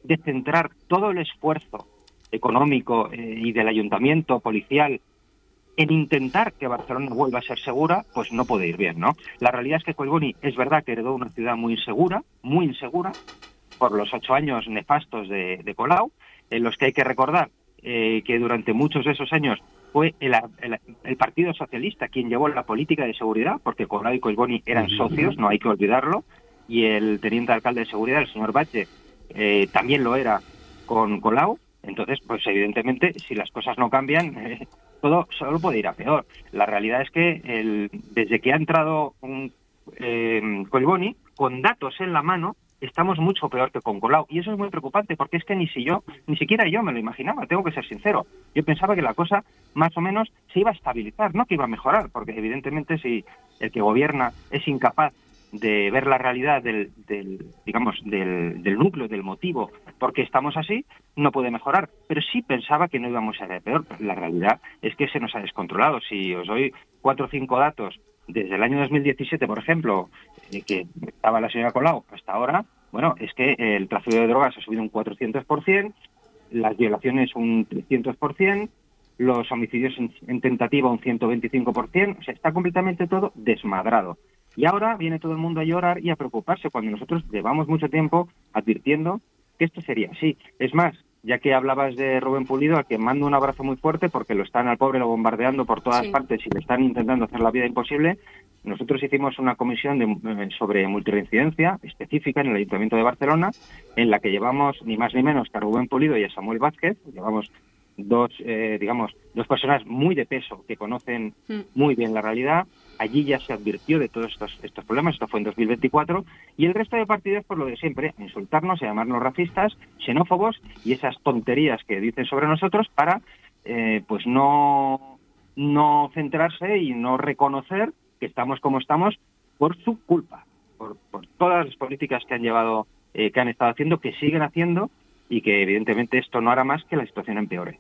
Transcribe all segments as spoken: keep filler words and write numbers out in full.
de centrar todo el esfuerzo económico eh, y del ayuntamiento, policial, en intentar que Barcelona vuelva a ser segura, pues no puede ir bien, ¿no? La realidad es que Collboni es verdad que heredó una ciudad muy insegura, muy insegura, por los ocho años nefastos de, de Colau, en los que hay que recordar eh, que durante muchos de esos años fue el, el, el Partido Socialista quien llevó la política de seguridad, porque Colau y Collboni eran socios, no hay que olvidarlo, y el teniente alcalde de seguridad, el señor Batlle, eh, también lo era con Colau. Entonces, pues evidentemente, si las cosas no cambian, eh, todo solo puede ir a peor. La realidad es que el, desde que ha entrado un, eh, Collboni, con datos en la mano, estamos mucho peor que con Colau. Y eso es muy preocupante, porque es que ni si yo, ni siquiera yo me lo imaginaba, tengo que ser sincero. Yo pensaba que la cosa, más o menos, se iba a estabilizar, no que iba a mejorar, porque evidentemente si el que gobierna es incapaz de ver la realidad del, del digamos, del, del núcleo, del motivo por qué estamos así, no puede mejorar. Pero sí pensaba que no íbamos a ir peor. La realidad es que se nos ha descontrolado. Si os doy cuatro o cinco datos desde el año dos mil diecisiete, por ejemplo, eh, que estaba la señora Colau, hasta ahora, bueno, es que el tráfico de drogas ha subido un cuatrocientos por ciento, las violaciones un trescientos por ciento, los homicidios en, en tentativa un ciento veinticinco por ciento, o sea, está completamente todo desmadrado. Y ahora viene todo el mundo a llorar y a preocuparse cuando nosotros llevamos mucho tiempo advirtiendo que esto sería así. Es más, ya que hablabas de Rubén Pulido, al que mando un abrazo muy fuerte porque lo están al pobre lo bombardeando por todas sí. partes y le están intentando hacer la vida imposible, nosotros hicimos una comisión de, sobre multirreincidencia específica en el Ayuntamiento de Barcelona, en la que llevamos ni más ni menos que a Rubén Pulido y a Samuel Vázquez, llevamos dos, eh, digamos, dos personas muy de peso que conocen muy bien la realidad. Allí ya se advirtió de todos estos, estos problemas, esto fue en dos mil veinticuatro, y el resto de partidos, por lo de siempre, a insultarnos, a llamarnos racistas, xenófobos y esas tonterías que dicen sobre nosotros para, eh, pues no, no centrarse y no reconocer que estamos como estamos por su culpa, por, por todas las políticas que han llevado, eh, que han estado haciendo, que siguen haciendo, y que evidentemente esto no hará más que la situación empeore.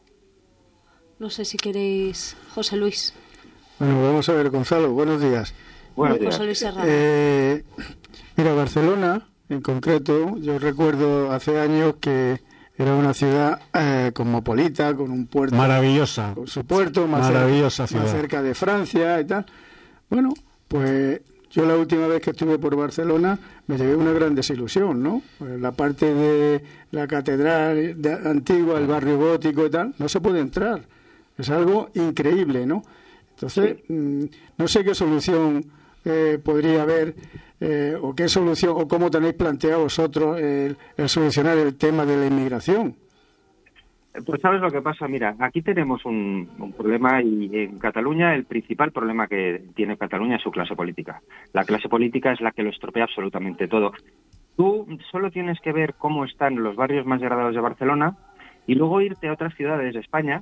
No sé si queréis, José Luis. Bueno, vamos a ver, Gonzalo, buenos días. Buenos días. José Luis Serrano. Eh, mira, Barcelona, en concreto, yo recuerdo hace años que era una ciudad eh, cosmopolita, con un puerto... Maravillosa. Con su puerto, más, Maravillosa cerca, más ciudad. cerca de Francia y tal. Bueno, pues yo la última vez que estuve por Barcelona me llevé una gran desilusión, ¿no? Pues la parte de la catedral de, antigua, el barrio gótico y tal, no se puede entrar. Es algo increíble, ¿no? Entonces, sí. mmm, no sé qué solución eh, podría haber eh, o qué solución o cómo tenéis planteado vosotros el, el solucionar el tema de la inmigración. Pues sabes lo que pasa, mira, aquí tenemos un, un problema y en Cataluña el principal problema que tiene Cataluña es su clase política. La clase política es la que lo estropea absolutamente todo. Tú solo tienes que ver cómo están los barrios más degradados de Barcelona y luego irte a otras ciudades de España,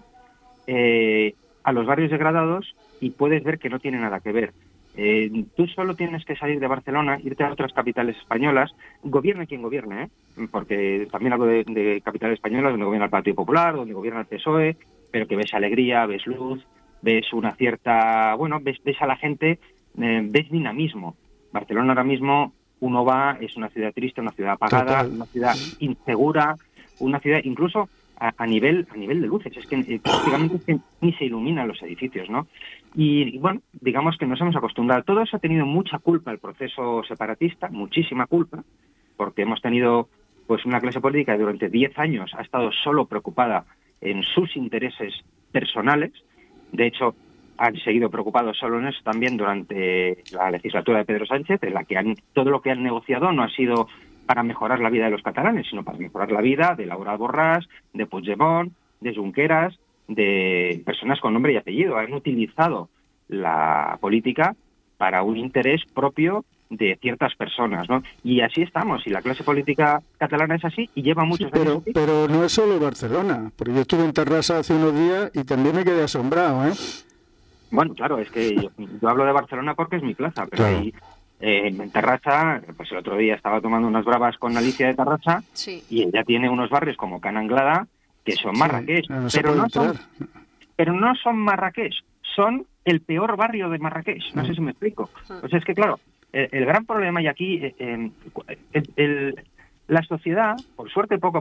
eh, a los barrios degradados, y puedes ver que no tiene nada que ver. Eh, tú solo tienes que salir de Barcelona, irte a otras capitales españolas, gobierne quien gobierne, ¿eh? Porque también hablo de, de capitales españolas donde gobierna el Partido Popular, donde gobierna el P S O E, pero que ves alegría, ves luz, ves una cierta... Bueno, ves, ves a la gente, eh, ves dinamismo. Barcelona ahora mismo, uno va, es una ciudad triste, una ciudad apagada, Total. una ciudad insegura, una ciudad incluso... A, a nivel a nivel de luces, es que eh, prácticamente es que ni se iluminan los edificios, ¿no? Y, y bueno, digamos que nos hemos acostumbrado. Todo eso ha tenido mucha culpa el proceso separatista, muchísima culpa, porque hemos tenido pues una clase política que durante diez años ha estado solo preocupada en sus intereses personales. De hecho, han seguido preocupados solo en eso también durante la legislatura de Pedro Sánchez, en la que han, todo lo que han negociado no ha sido para mejorar la vida de los catalanes, sino para mejorar la vida de Laura Borràs, de Puigdemont, de Junqueras, de personas con nombre y apellido. Han utilizado la política para un interés propio de ciertas personas, ¿no? Y así estamos, y la clase política catalana es así, y lleva muchos sí, pero, años así. Pero no es solo Barcelona, porque yo estuve en Terrassa hace unos días y también me quedé asombrado, ¿eh? Bueno, claro, es que yo, yo hablo de Barcelona porque es mi plaza, pero claro. ahí... Eh, en Terrassa, pues el otro día estaba tomando unas bravas con Alicia de Terrassa, sí. y ella tiene unos barrios como Can Anglada que son sí, Marrakech, no pero, no son, pero no son Marrakech, son el peor barrio de Marrakech, no mm. sé si me explico. O sea, es que claro, el, el gran problema, y aquí eh, el, el, la sociedad, por suerte poco a